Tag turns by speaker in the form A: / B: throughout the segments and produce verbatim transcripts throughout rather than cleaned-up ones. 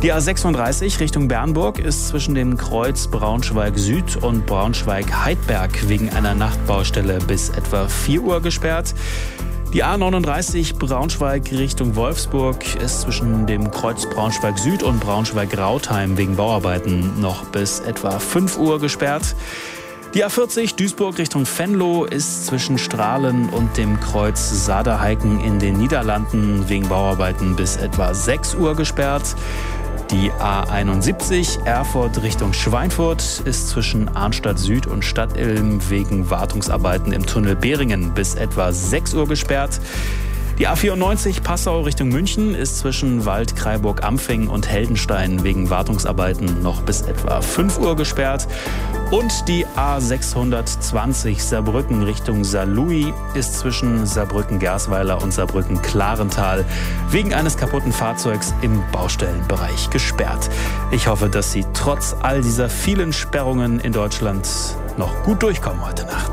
A: Die A sechsunddreißig Richtung Bernburg ist zwischen dem Kreuz Braunschweig Süd und Braunschweig-Heidberg wegen einer Nachtbaustelle bis etwa vier Uhr gesperrt. Die A neununddreißig Braunschweig Richtung Wolfsburg ist zwischen dem Kreuz Braunschweig Süd und Braunschweig-Rautheim wegen Bauarbeiten noch bis etwa fünf Uhr gesperrt. Die A vierzig Duisburg Richtung Venlo ist zwischen Strahlen und dem Kreuz Saderheiken in den Niederlanden wegen Bauarbeiten bis etwa sechs Uhr gesperrt. Die A einundsiebzig Erfurt Richtung Schweinfurt ist zwischen Arnstadt Süd und Stadtilm wegen Wartungsarbeiten im Tunnel Behringen bis etwa sechs Uhr gesperrt. Die A vierundneunzig Passau Richtung München ist zwischen Waldkraiburg-Ampfing und Heldenstein wegen Wartungsarbeiten noch bis etwa fünf Uhr gesperrt. Und die A sechshundertzwanzig Saarbrücken Richtung Saarlouis ist zwischen Saarbrücken-Gersweiler und Saarbrücken-Klarental wegen eines kaputten Fahrzeugs im Baustellenbereich gesperrt. Ich hoffe, dass Sie trotz all dieser vielen Sperrungen in Deutschland noch gut durchkommen heute Nacht.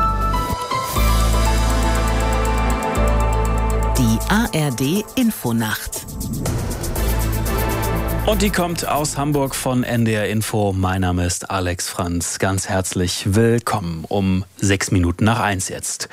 B: Die A R D Infonacht.
A: Und die kommt aus Hamburg von N D R Info. Mein Name ist Alex Franz. Ganz herzlich willkommen um sechs Minuten nach eins jetzt.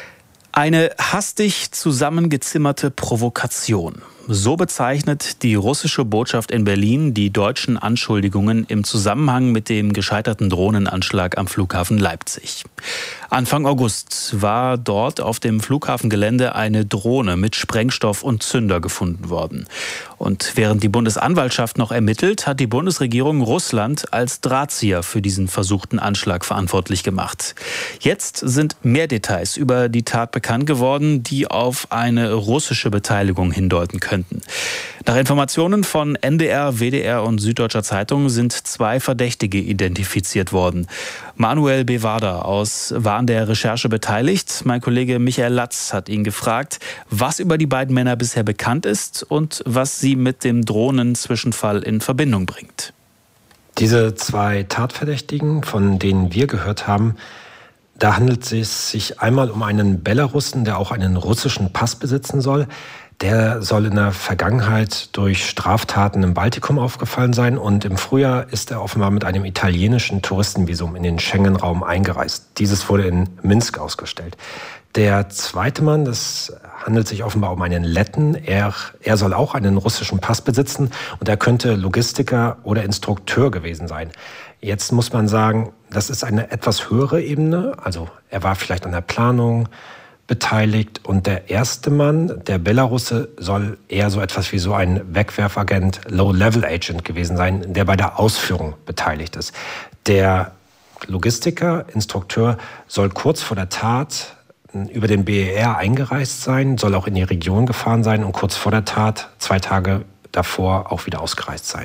A: Eine hastig zusammengezimmerte Provokation. So bezeichnet die russische Botschaft in Berlin die deutschen Anschuldigungen im Zusammenhang mit dem gescheiterten Drohnenanschlag am Flughafen Leipzig. Anfang August war dort auf dem Flughafengelände eine Drohne mit Sprengstoff und Zünder gefunden worden. Und während die Bundesanwaltschaft noch ermittelt, hat die Bundesregierung Russland als Drahtzieher für diesen versuchten Anschlag verantwortlich gemacht. Jetzt sind mehr Details über die Tat bekannt geworden, die auf eine russische Beteiligung hindeuten könnten. Nach Informationen von N D R, W D R und Süddeutscher Zeitung sind zwei Verdächtige identifiziert worden. Manuel Bevada aus war an der Recherche beteiligt. Mein Kollege Michael Latz hat ihn gefragt, was über die beiden Männer bisher bekannt ist und was sie mit dem Drohnenzwischenfall in Verbindung bringt.
C: Diese zwei Tatverdächtigen, von denen wir gehört haben, da handelt es sich einmal um einen Belarussen, der auch einen russischen Pass besitzen soll. Der soll in der Vergangenheit durch Straftaten im Baltikum aufgefallen sein und im Frühjahr ist er offenbar mit einem italienischen Touristenvisum in den Schengen-Raum eingereist. Dieses wurde in Minsk ausgestellt. Der zweite Mann, das handelt sich offenbar um einen Letten. Er, er soll auch einen russischen Pass besitzen und er könnte Logistiker oder Instrukteur gewesen sein. Jetzt muss man sagen, das ist eine etwas höhere Ebene. Also er war vielleicht an der Planung beteiligt und der erste Mann, der Belarusse, soll eher so etwas wie so ein Wegwerfagent, Low-Level-Agent gewesen sein, der bei der Ausführung beteiligt ist. Der Logistiker, Instrukteur, soll kurz vor der Tat über den B E R eingereist sein, soll auch in die Region gefahren sein und kurz vor der Tat, zwei Tage davor, auch wieder ausgereist sein.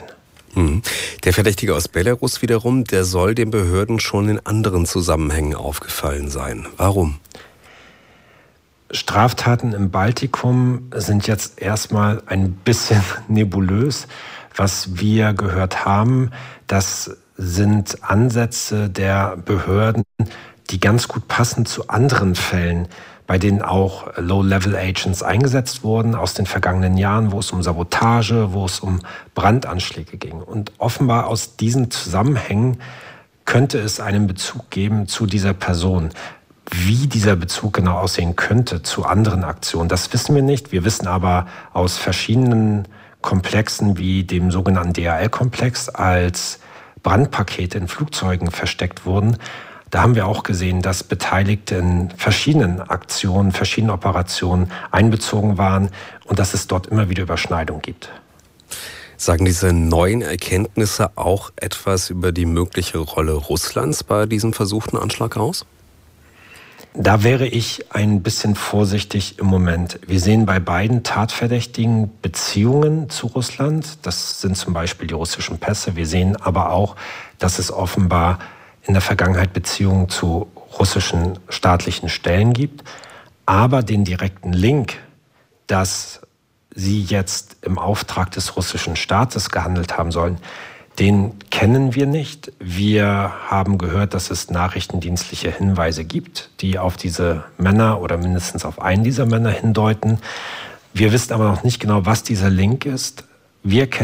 D: Der Verdächtige aus Belarus wiederum, der soll den Behörden schon in anderen Zusammenhängen aufgefallen sein. Warum?
C: Straftaten im Baltikum sind jetzt erstmal ein bisschen nebulös. Was wir gehört haben, das sind Ansätze der Behörden, die ganz gut passen zu anderen Fällen, bei denen auch Low-Level-Agents eingesetzt wurden aus den vergangenen Jahren, wo es um Sabotage, wo es um Brandanschläge ging. Und offenbar aus diesen Zusammenhängen könnte es einen Bezug geben zu dieser Person. Wie dieser Bezug genau aussehen könnte zu anderen Aktionen, das wissen wir nicht. Wir wissen aber aus verschiedenen Komplexen wie dem sogenannten D H L-Komplex, als Brandpakete in Flugzeugen versteckt wurden. Da haben wir auch gesehen, dass Beteiligte in verschiedenen Aktionen, verschiedenen Operationen einbezogen waren und dass es dort immer wieder Überschneidungen gibt.
D: Sagen diese neuen Erkenntnisse auch etwas über die mögliche Rolle Russlands bei diesem versuchten Anschlag aus?
C: Da wäre ich ein bisschen vorsichtig im Moment. Wir sehen bei beiden Tatverdächtigen Beziehungen zu Russland. Das sind zum Beispiel die russischen Pässe. Wir sehen aber auch, dass es offenbar in der Vergangenheit Beziehungen zu russischen staatlichen Stellen gibt. Aber den direkten Link, dass sie jetzt im Auftrag des russischen Staates gehandelt haben sollen, den kennen wir nicht. Wir haben gehört, dass es nachrichtendienstliche Hinweise gibt, die auf diese Männer oder mindestens auf einen dieser Männer hindeuten. Wir wissen aber noch nicht genau, was dieser Link ist. Wir kennen